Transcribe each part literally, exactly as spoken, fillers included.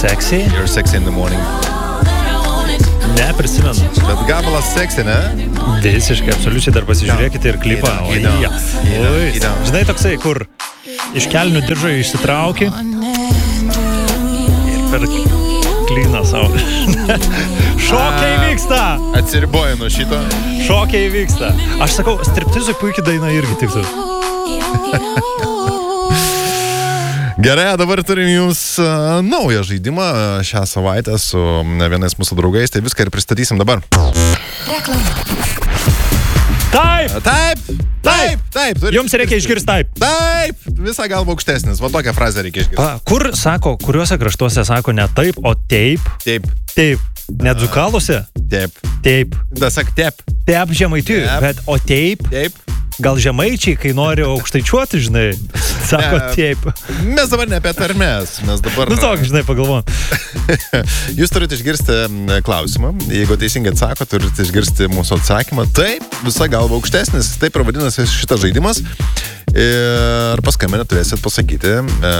Sexy? You're sexy in the morning. Ne, prisimenu. Bet gabalas sexy, ne? Visiškai, absoliučiai dar pasižiūrėkite ir klipą. O, Įdomu, ja. įdomu, Oi, įdomu. žinai, toksai, kur iš kelnių diržo išsitrauki ir per klyną savo. Šokiai vyksta! Atsiriboju nuo šito. Šokiai vyksta. Aš sakau, striptizui puikiai daina irgi tiktų. Gerai, dabar turim jums uh, naują žaidimą uh, šią savaitę su uh, vienais mūsų draugais, tai viską ir pristatysim dabar. Taip! Taip, taip, taip. Turi... Jums reikia išgirsti taip. Taip, visą galvą aukštesnis. Va tokią frazę reikia išgirsti. Pa, kur sako, kuriuose kraštuose sako ne taip, o taip? Taip. Taip. Ne Dzūkaluose? Taip. Taip. Da, sak, taip. Taip žemaitijų, bet o taip? Taip. Gal žemaičiai, kai nori aukštaičiuoti, žinai, sako Ne. taip. Mes dabar ne apie tarmes, mes dabar... Nu toks, žinai, pagalvojom. Jūs turite išgirsti klausimą. Jeigu teisingai atsako, turite išgirsti mūsų atsakymą. Taip, visa galva aukštesnis. Taip ir vadinasi šitas žaidimas. Ir paskambinę turėsit pasakyti.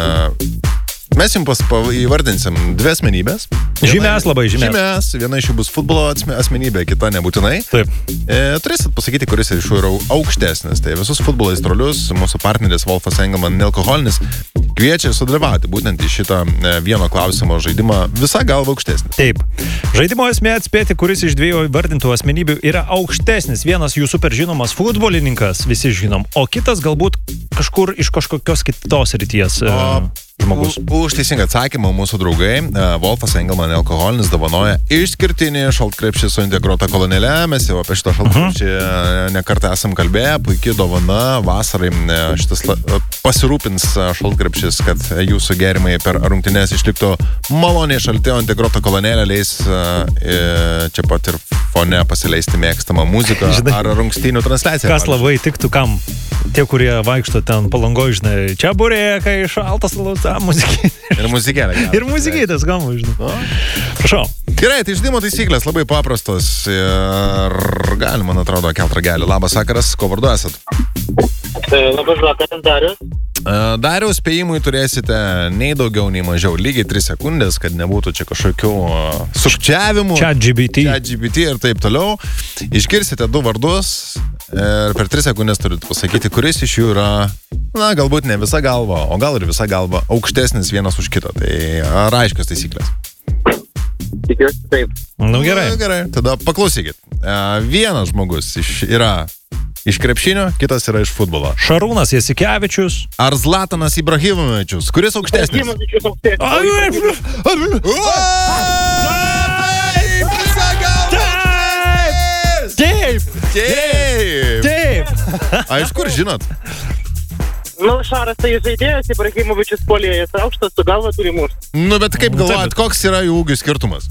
Mes jums įvardinsim dvi asmenybės. Žymės labai, žymės. Žymės. Viena iš jų bus futbolo asmenybė, kita nebūtinai. Taip. E, turėsit pasakyti, kuris iš jų yra aukštesnis. Tai visus futbolo aistruolius mūsų partneris Wolfas Engelman nealkoholinis kviečia sudalyvauti būtent į šitą e, vieno klausimo žaidimą visa galva aukštesnis. Taip. Žaidimo esmė atspėti, kuris iš dviejų įvardintų asmenybių yra aukštesnis. Vienas jų super žinomas futbolininkas, visi žinom, o kitas galbūt kažkur iš kažkokios kitos ryties e, žmogus. U, už teisingą atsakymą mūsų draugai e, Wolfas Engelman nealkoholinis dovanoja išskirtinį šaltkrepšį su integruota kolonėle. Mes jau apie šitą šaltkrepšį uh-huh. nekartą esam kalbėję. Puikiai dovana vasarai. Šitas pasirūpins šaltkrepšis, kad jūsų gėrimai per rungtynes išliktų maloniai šalti, o integruota kolonėlė leis e, čia pat ir fone pasileisti mėgstamą muziką. Žinai, ar rungtynių transliaciją. Kas pavyzdžiui. labai tiktų kam? Tie, kurie vaikšto ten Palangoj, žinai, čia burėkai, šaltas lauta, muzikė. Ir muzikėlė. Ir muzikėtės gamu, žinai. O? Prašau. Gerai, tai žaidimo taisyklės labai paprastos ir gali, man atrodo, kelt ragelį. Labas vakaras, ko vardu esat? Labas vakaras, Darius. Dariaus spėjimui turėsite nei daugiau, nei mažiau. Lygiai tris sekundės, kad nebūtų čia kažkokių sukčiavimų. ChatGPT. ChatGPT ir taip toliau. Išgirsite du vardus ir per tris sekundės turite pasakyti, kuris iš jų yra, na, galbūt ne visa galva, o gal ir visa galva aukštesnis vienas už kitą. Tai ar aiškios taisyklės? Tikiuosi taip. Nu gerai. Na, gerai, tada paklausykit. Vienas žmogus iš, yra iš krepšinio, kitas yra iš futbolo. Šarūnas Jasikevičius. Ar Zlatanas Ibrahimovičius? Kuris aukštesnis? Ibrahimovičius aukštesnis. Taip! Taip! Taip! A, iš kur žinot? Nu, Šaras tai žaidėjas, Ibrahimovičius puolėjas, aukštas, su galva turi mušti. Nu, bet kaip galvojat, koks yra jų ūgių skirtumas?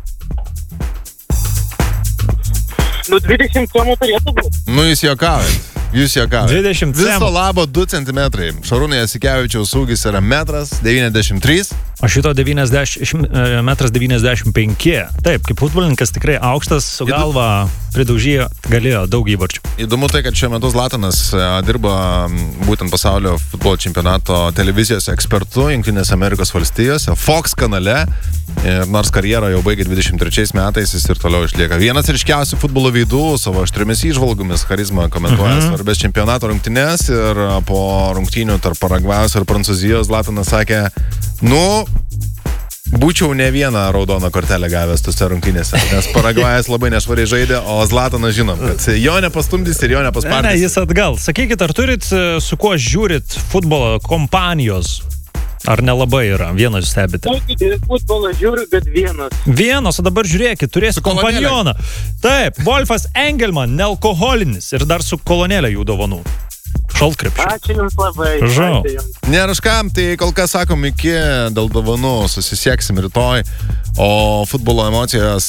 Nu, dvidešimt cemų turėtų būti. Nu, jūs juokaujat. Jūs juokaujat. dvidešimt Viso cemų. labo du centimetrai. Šarūno Jasikevičiaus ūgis yra metras devyniasdešimt trys. O šito devyniasdešimt, metras devyniasdešimt penki. Taip, kaip futbolininkas tikrai aukštas, su galva pridaužyje galėjo daug įvarčių. Įdomu tai, kad šiuo metu Zlatanas dirba būtent pasaulio futbolo čempionato televizijos ekspertu Jungtinėse Amerikos valstijose, Fox kanale. Ir nors karjerą jau baigė dvidešimt trečiais metais, jis ir toliau išlieka vienas ryškiausių futbolo veidų, savo aštriomis įžvalgomis, charizma komentuoja uh-huh. svarbės čempionato rungtynes. Ir po rungtynių tarp Paragvajos ir Prancūzijos Zlatanas sakė, nu, būčiau ne vieną raudoną kortelę gavęs tose rungtynėse, nes Paragvajas labai nešvariai žaidė, o Zlatanas žinom, kad jo nepastumdys ir jo nepaspardys. Ne, ne, jis atgal. Sakykit, ar turit su kuo žiūrit futbolo kompanijos? Ar nelabai yra? Vienas stebite? Futbolą žiūriu, bet vienas. Vienas, o dabar žiūrėkit, turėsiu kompanioną. Taip, Wolfas Engelman, nealkoholinis ir dar su kolonėlė jų dovanų. Šaltkrepšį. Ačiū jums labai. Žau. Nėra už kam, tai kol kas sakom iki, dėl dovanų susisieksim rytoj, o futbolo emocijas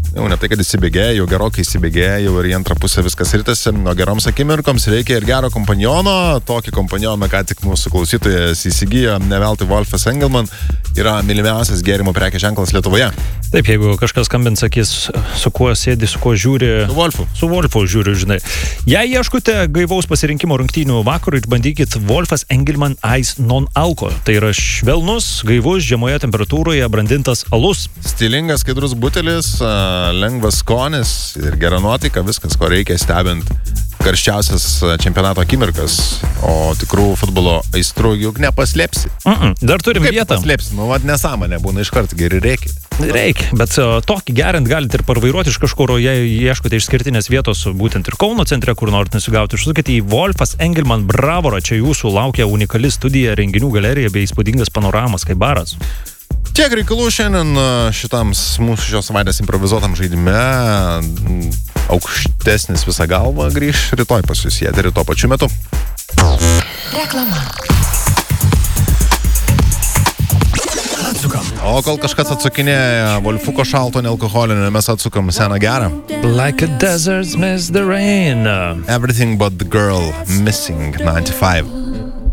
jau ne tai, kad įsibėgėja, jau gerokai įsibėgėja, jau ir į antrą pusę viskas rytasi, o geroms akimirkoms reikia ir gero kompaniono, tokį kompanioną, ką tik mūsų klausytojas įsigijo, ne veltui Wolfas Engelman, yra mylimiausias gėrimo prekės ženklas Lietuvoje. Taip, jeigu kažkas skambins, sakys, su kuo sėdi, su kuo žiūri. Su Wolfu. Su Wolfu žiūriu, žinai. Jei ieškote gaivaus pasirinkimo rungtynių vakarų, išbandykit Wolfas Engelman Ice Non-Alko. Tai yra švelnus, gaivus, žemoje temperatūroje brandintas alus. Stilingas, skaidrus butelis, lengvas skonis ir gera nuotaika, viskas, ko reikia stebint karščiausias čempionato akimirkas, o tikrų futbolo aistrų juk nepaslėpsi. Mm-mm. Dar turim Kaip vietą. Paslėpsi, nu, vad nesąmonė, būna iškart geri reikia. Reikia, bet uh, tokį gerint galite ir parvairuoti iš kažkur, o jei ieškote išskirtinės vietos, būtent ir Kauno centre, kur norit nusigauti, užsukite į Wolfas Engelman Bravoro, čia jūsų laukia unikali studija, renginių galerija bei įspūdingas panoramas kaip baras. Tiek reikalų šiandien šitam mūsų šios savaitės improvizuotam žaidime. Aukštesnis visą galvą grįž rytoj pas jūs į eterį tuo pačiu metu. Reklama. Atsukam. O kol kažkas atsukinėja Wolfuko šalto nealkoholinio, mes atsukam seną gerą. Like a desert miss the rain. Everything but the girl missing ninety-five.